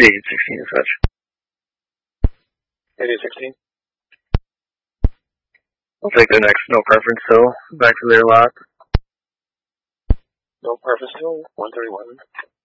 8816 is such. 8816. I'll take the next no preference hill back to their lot. No preference hill, 131.